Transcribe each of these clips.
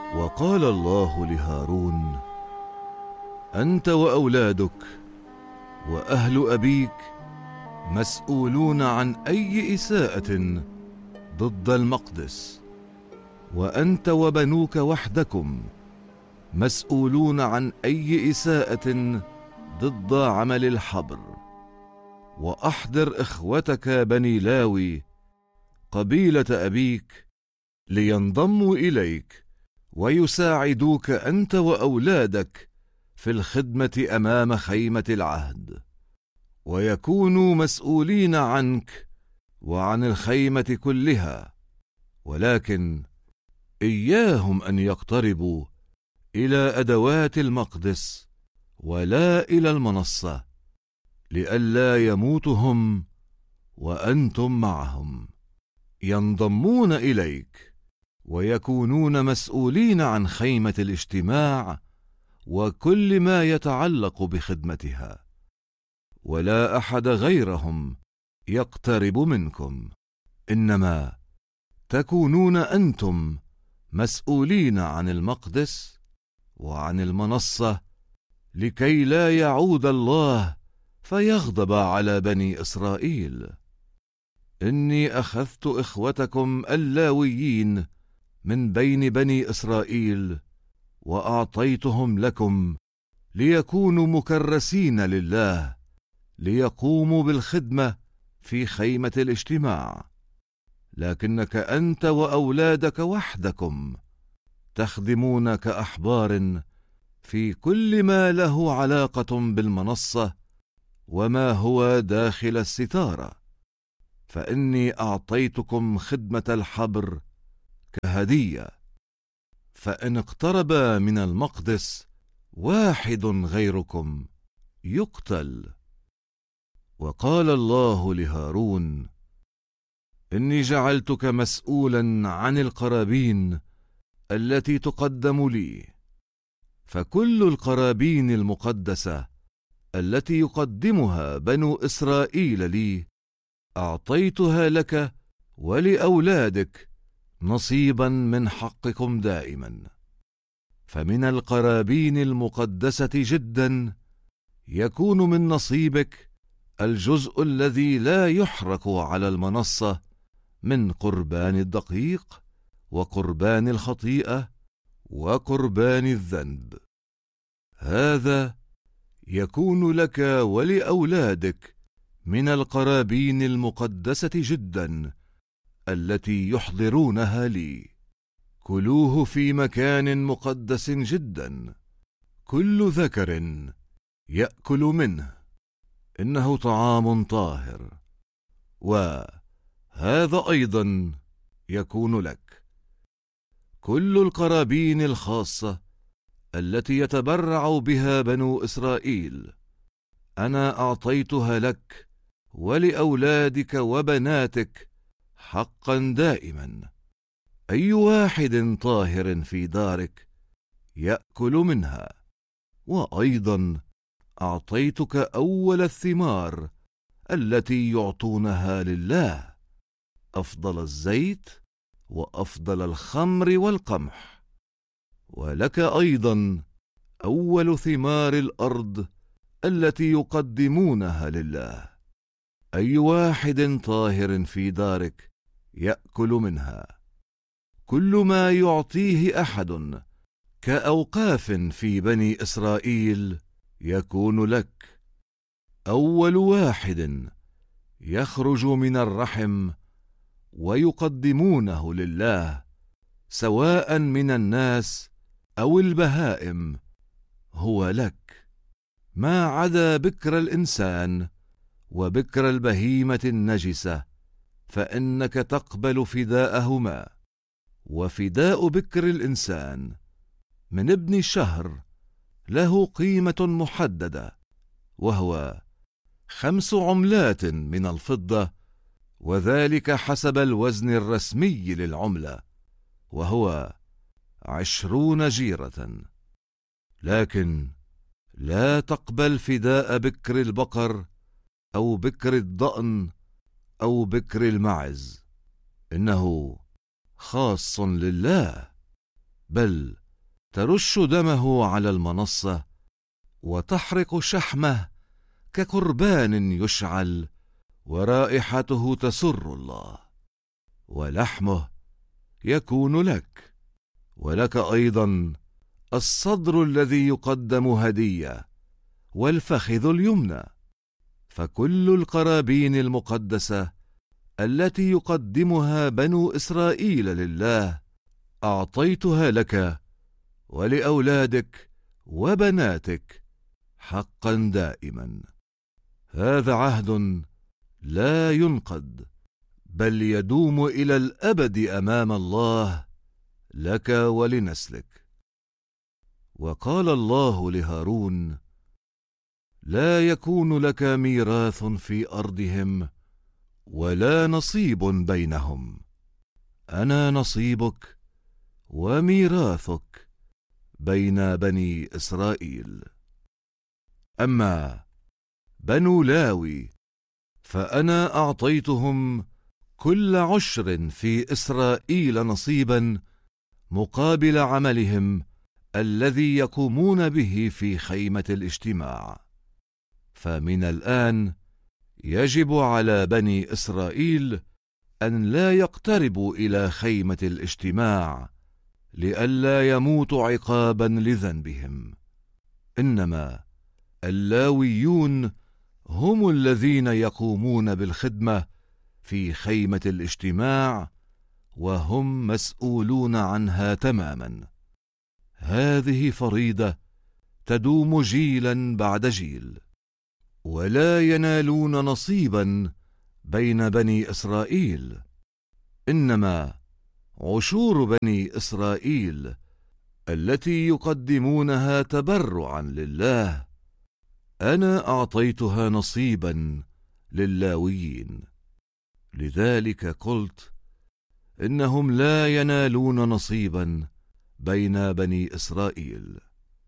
وقال الله لهارون: أنت وأولادك وأهل أبيك مسؤولون عن أي إساءة ضد المقدس، وأنت وبنوك وحدكم مسؤولون عن أي إساءة ضد عمل الحبر. وأحضر إخوتك بني لاوي قبيلة أبيك لينضموا إليك ويساعدوك أنت وأولادك في الخدمة أمام خيمة العهد، ويكونوا مسؤولين عنك وعن الخيمة كلها، ولكن إياهم أن يقتربوا إلى أدوات المقدس ولا إلى المنصة، لئلا يموتوا هم وأنتم معهم. ينضمون إليك ويكونون مسؤولين عن خيمة الاجتماع وكل ما يتعلق بخدمتها، ولا أحد غيرهم يقترب منكم، إنما تكونون أنتم مسؤولين عن المقدس وعن المنصة، لكي لا يعود الله فيغضب على بني إسرائيل. إني أخذت إخوتكم اللاويين من بين بني إسرائيل وأعطيتهم لكم ليكونوا مكرسين لله، ليقوموا بالخدمة في خيمة الاجتماع، لكنك أنت وأولادك وحدكم تخدمون كأحبار في كل ما له علاقة بالمنصة وما هو داخل الستارة، فإني أعطيتكم خدمة الحبر كهدية. فإن اقترب من المقدس واحد غيركم يقتل. وقال الله لهارون: إني جعلتك مسؤولا عن القرابين التي تقدم لي، فكل القرابين المقدسة التي يقدمها بنو إسرائيل لي أعطيتها لك ولأولادك نصيبا من حقكم دائما. فمن القرابين المقدسة جدا يكون من نصيبك الجزء الذي لا يحرق على المنصة من قربان الدقيق وقربان الخطيئة وقربان الذنب، هذا يكون لك ولأولادك من القرابين المقدسة جدا التي يحضرونها لي. كلوه في مكان مقدس جدا، كل ذكر يأكل منه، إنه طعام طاهر. وهذا أيضا يكون لك: كل القرابين الخاصة التي يتبرع بها بنو إسرائيل أنا أعطيتها لك ولأولادك وبناتك حقا دائما. أي واحد طاهر في دارك يأكل منها. وأيضا أعطيتك أول الثمار التي يعطونها لله، أفضل الزيت وأفضل الخمر والقمح، ولك أيضا أول ثمار الأرض التي يقدمونها لله. أي واحد طاهر في دارك يأكل منها. كل ما يعطيه أحد كأوقاف في بني إسرائيل يكون لك. أول واحد يخرج من الرحم ويقدمونه لله، سواء من الناس أو البهائم، هو لك، ما عدا بكر الإنسان وبكر البهيمة النجسة، فإنك تقبل فداءهما. وفداء بكر الإنسان من ابن الشهر له قيمة محددة، وهو 5 عملات من الفضة، وذلك حسب الوزن الرسمي للعملة، وهو 20 جيرة. لكن لا تقبل فداء بكر البقر أو بكر الضأن أو بكر المعز، إنه خاص لله، بل ترش دمه على المنصة وتحرق شحمه كقربان يشعل، ورائحته تسر الله. ولحمه يكون لك، ولك أيضا الصدر الذي يقدم هدية، والفخذ اليمنى. فكل القرابين المقدسة التي يقدمها بنو إسرائيل لله أعطيتها لك ولأولادك وبناتك حقا دائما. هذا عهد لا ينقض، بل يدوم إلى الأبد أمام الله لك ولنسلك. وقال الله لهارون: لا يكون لك ميراث في أرضهم ولا نصيب بينهم، أنا نصيبك وميراثك بين بني إسرائيل. أما بنو لاوي فأنا أعطيتهم كل عشر في إسرائيل نصيبا مقابل عملهم الذي يقومون به في خيمة الاجتماع. فمن الآن يجب على بني إسرائيل أن لا يقتربوا إلى خيمة الاجتماع لئلا يموتوا عقابا لذنبهم، إنما اللاويون هم الذين يقومون بالخدمة في خيمة الاجتماع، وهم مسؤولون عنها تماما. هذه فريضة تدوم جيلا بعد جيل، ولا ينالون نصيبا بين بني إسرائيل، إنما عشور بني إسرائيل التي يقدمونها تبرعا لله أنا أعطيتها نصيبا للاويين. لذلك قلت إنهم لا ينالون نصيبا بين بني إسرائيل.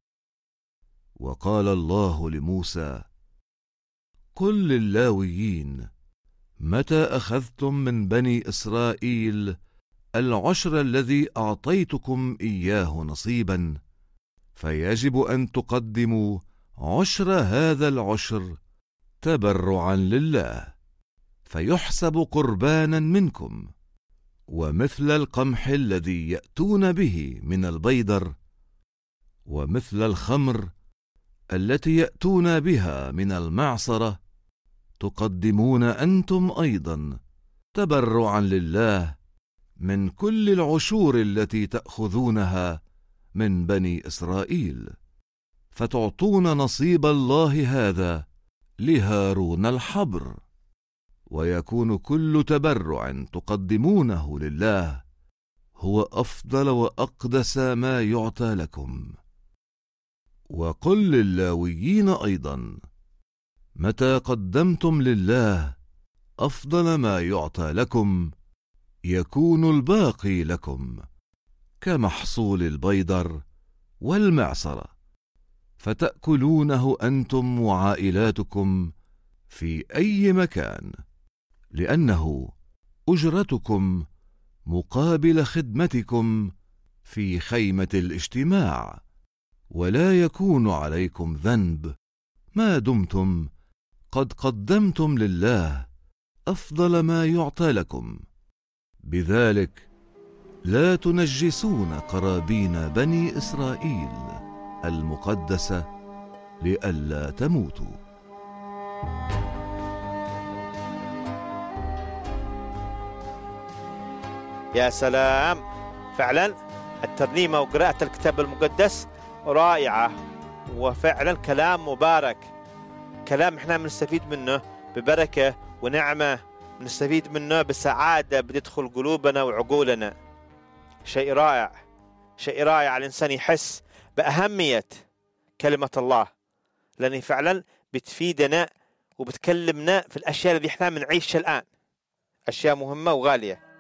وقال الله لموسى: قل للاويين: متى أخذتم من بني إسرائيل العشر الذي أعطيتكم إياه نصيبا، فيجب أن تقدموا عشر هذا العشر تبرعا لله، فيحسب قربانا منكم. ومثل القمح الذي يأتون به من البيدر، ومثل الخمر التي يأتون بها من المعصرة، تقدمون أنتم أيضا تبرعا لله من كل العشور التي تأخذونها من بني إسرائيل، فتعطون نصيب الله هذا لهارون الحبر. ويكون كل تبرع تقدمونه لله هو أفضل وأقدس ما يعطى لكم. وقل للاويين أيضا: متى قدمتم لله أفضل ما يعطى لكم، يكون الباقي لكم كمحصول البيدر والمعصرة، فتأكلونه أنتم وعائلاتكم في أي مكان، لأنه أجرتكم مقابل خدمتكم في خيمة الاجتماع، ولا يكون عليكم ذنب ما دمتم قد قدمتم لله أفضل ما يعطى لكم. بذلك لا تنجسون قرابين بني إسرائيل المقدسة لئلا تموتوا. يا سلام، فعلا الترنيمة وقراءة الكتاب المقدس رائعة، وفعلا كلام مبارك، كلام احنا بنستفيد منه ببركة ونعمة، بنستفيد منه بسعادة بتدخل قلوبنا وعقولنا. شيء رائع، شيء رائع. الإنسان يحس بأهمية كلمة الله، لأن فعلا بتفيدنا وبتكلمنا في الأشياء اللي احنا بنعيشها الآن، أشياء مهمة وغالية.